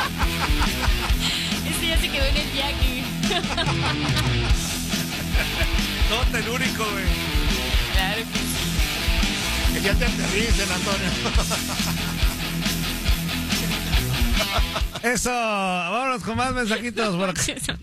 Ese ya se quedó en el Jackie. No, telúrico, güey. Claro que sí. Que ya te aterricen, Antonio. Eso, vámonos con más mensajitos por acá.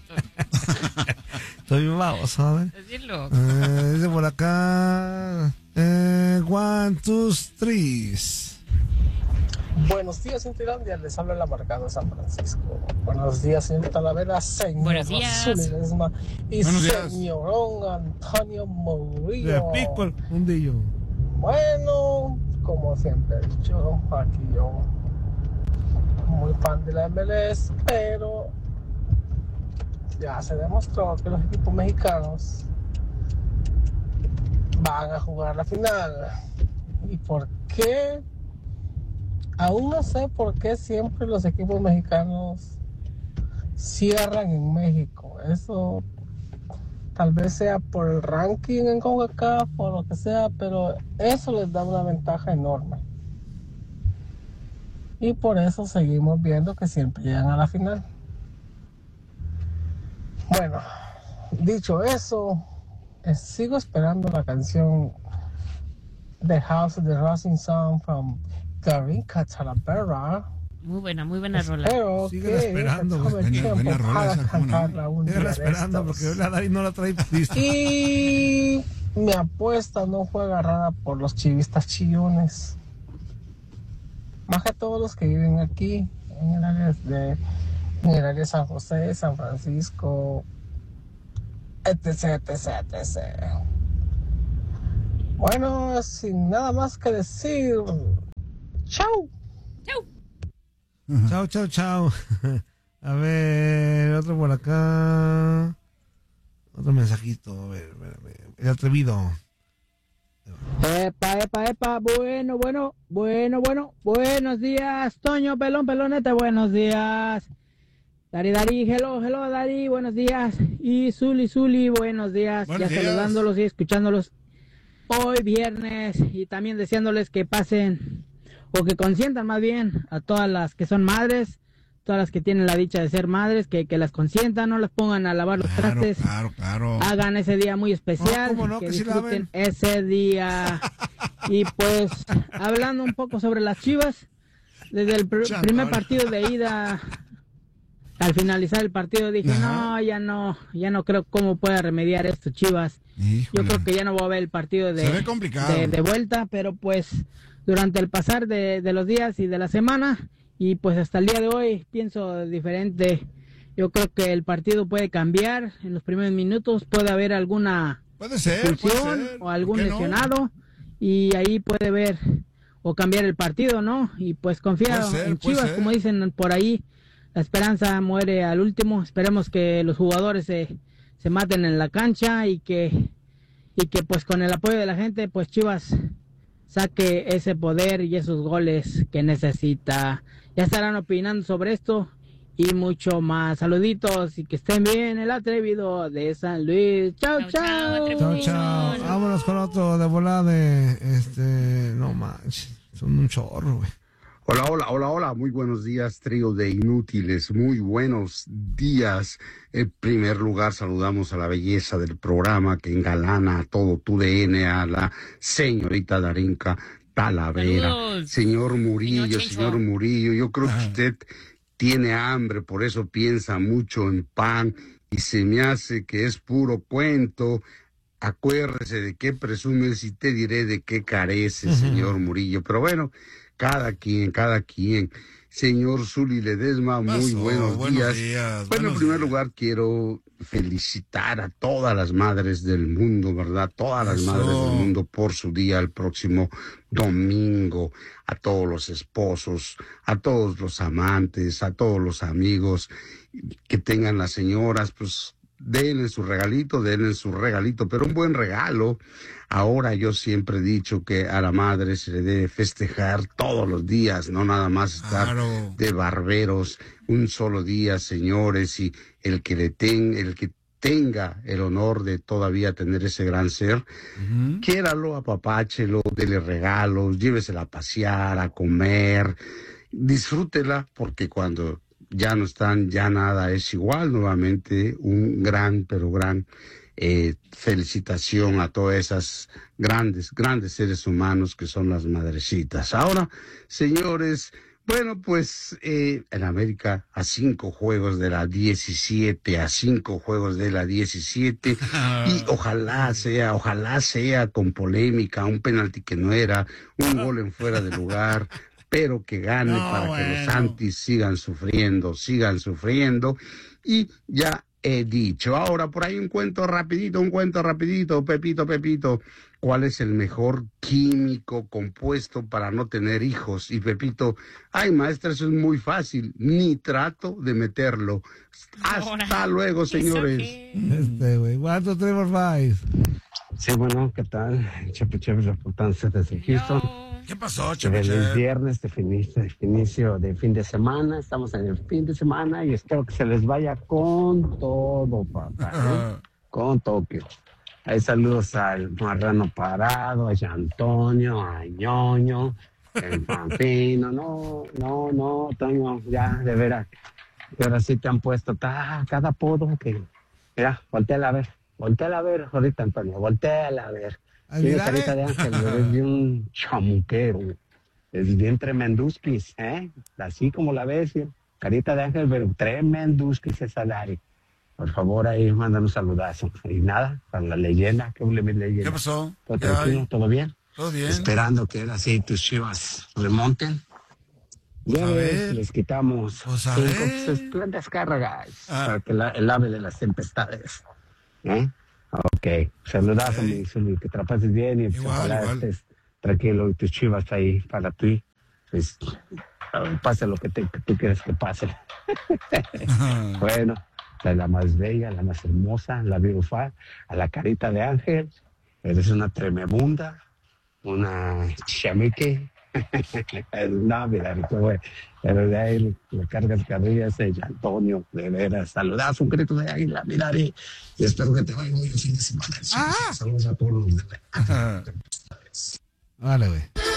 Estoy bien baboso, a ver. Decirlo. Dice por acá. 1, 2, 3. Buenos días, Intilandia. Les habla el amargado de San Francisco. Buenos días, señor Talavera, señor Buenos días. Azul Ledesma y Buenos días. señorón Antonio Le Murillo. pico el fundillo. Bueno, como siempre he dicho, aquí yo muy fan de la MLS, pero ya se demostró que los equipos mexicanos van a jugar la final. ¿Y por qué? Aún no sé por qué siempre los equipos mexicanos cierran en México. Eso tal vez sea por el ranking en CONCACAF o lo que sea, pero eso les da una ventaja enorme. Y por eso seguimos viendo que siempre llegan a la final. Bueno, dicho eso, sigo esperando la canción The House of the Rising Sun from Darinka Talavera. Muy buena rola. Espero Síguela que esperando, tome güey. el tiempo Buena rola para esa, ¿cómo no? cantarla un día Síguela de esperando estos. porque la Dari no la trae lista. Y mi apuesta no fue agarrada por los chivistas chillones. Más que todos los que viven aquí, en el área de San José, San Francisco, etc, etc, etc. Bueno, sin nada más que decir, chau. Chau. Chao. A ver, otro por acá. Otro mensajito. A ver. El atrevido. Epa, buenos días, Toño, peloneta, buenos días. Dari, hello, Dari, buenos días. Y Zuli, buenos días. Buenos Ya días. saludándolos y escuchándolos hoy viernes y también deseándoles que pasen o que consientan más bien a todas las que son madres, todas las que tienen la dicha de ser madres, que las consientan, no las pongan a lavar los trastes. Claro. Hagan ese día muy especial, ¿Cómo no? que Que sí disfruten laven. ese día. Y pues, hablando un poco sobre las Chivas, desde el primer partido de ida, al finalizar el partido dije, Ajá. ya no creo cómo pueda remediar esto Chivas. Híjole. Yo creo que ya no voy a ver el partido Se ve complicado. de vuelta, pero pues durante el pasar de los días y de la semana, y pues hasta el día de hoy pienso diferente. Yo creo que el partido puede cambiar en los primeros minutos, puede haber alguna Puede ser. expulsión o algún ¿Por qué no? lesionado, y ahí puede ver o cambiar el partido, ¿no? Y pues confía Puede ser, en puede Chivas, ser. como dicen por ahí, la esperanza muere al último. Esperemos que los jugadores se maten en la cancha y que pues con el apoyo de la gente, pues Chivas saque ese poder y esos goles que necesita. Ya estarán opinando sobre esto y mucho más. Saluditos y que estén bien. El atrevido de San Luis. Chao. Chao. Vámonos con otro de volada no manches. Son un chorro, güey. Hola, muy buenos días, trío de inútiles, muy buenos días. En primer lugar, saludamos a la belleza del programa que engalana a todo tu DN, a la señorita Darinka Talavera. Saludos. Señor Murillo, Señor yo creo que usted tiene hambre, por eso piensa mucho en pan y se me hace que es puro cuento. Acuérdese de qué presumes y te diré de qué carece, señor Murillo. Pero bueno, cada quien. Señor Zuli Ledesma, muy buenos días. Bueno, en primer lugar quiero felicitar a todas las madres del mundo, ¿verdad? Todas las madres del mundo por su día el próximo domingo. A todos los esposos, a todos los amantes, a todos los amigos que tengan las señoras, pues denle su regalito, pero un buen regalo. Ahora yo siempre he dicho que a la madre se le debe festejar todos los días, no nada más estar de barberos un solo día, señores, y el que tenga el honor de todavía tener ese gran ser, quiéralo, apapáchelo, dele regalos, llévesela a pasear, a comer, disfrútela, porque cuando ya no están, ya nada es igual. Nuevamente, un gran, pero gran felicitación a todas esas grandes seres humanos que son las madrecitas. Ahora, señores, bueno, pues en América a 5 juegos de la 17, y ojalá sea con polémica, un penalti que no era, un gol en fuera de lugar, pero que gane para que los Santis sigan sufriendo, y ya he dicho. Ahora, por ahí un cuento rapidito, Pepito, ¿cuál es el mejor químico compuesto para no tener hijos? Y Pepito, ay, maestra, eso es muy fácil, ni trato de meterlo. Hasta luego, señores. Güey, 1, 2, 3, 4, 5. Sí, bueno, ¿qué tal? Chepe, reportándose desde Houston. ¿Qué pasó, El Chepe? viernes de inicio de fin de semana, estamos en el fin de semana y espero que se les vaya con todo, papá, con Tokio. Hay saludos al Marrano Parado, a Antonio, a Ñoño, el Pampino. No, Toño, ya, de veras. Que ahora sí te han puesto cada apodo que... Mira, voltéala a ver ahorita, Antonio, voltéala a ver. Tiene carita de ángel, es de un chamuquero. Es bien tremenduskis, así como la ves, carita de ángel, pero tremenduskis esa Dari. Por favor, ahí mandan un saludazo. Y nada, para la leyenda, que hable mi leyenda. ¿Qué pasó? ¿Todo tranquilo? ¿Todo bien? Todo bien. Esperando que ahora sí tus Chivas remonten. Ya ves, les quitamos Pues a 5 ver. descargas para que el ave de las tempestades. Ok, saludazo, mi Zuli, que te la pases bien y pues, ojalá estés tranquilo y tus Chivas ahí para ti. Pues, pase lo que tú quieres que pase. Bueno, a la más bella, la más hermosa, la virufa, a la carita de ángel, eres una tremebunda, una chamique. No, mira, güey, pero de ahí le cargas carrilla ese Antonio, de veras. Saludazo, un grito de águila, mira, y espero que te vaya muy el fin de semana. Saludos a todos los de Vale, güey.